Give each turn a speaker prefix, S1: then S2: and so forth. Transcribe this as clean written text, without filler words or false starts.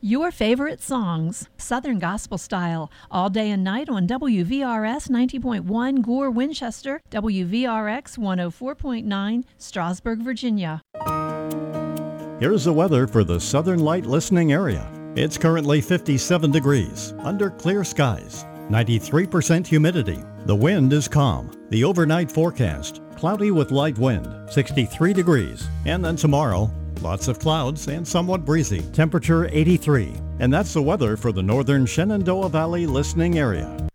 S1: Your favorite songs, Southern Gospel Style, all day and night on WVRS 90.1 Gore, Winchester, WVRX 104.9 Strasburg, Virginia.
S2: Here's the weather for the Southern Light listening area. It's currently 57 degrees, under clear skies, 93% humidity. The wind is calm. The overnight forecast, cloudy with light wind, 63 degrees. And then tomorrow, lots of clouds and somewhat breezy. Temperature 83. And that's the weather for the northern Shenandoah Valley listening area.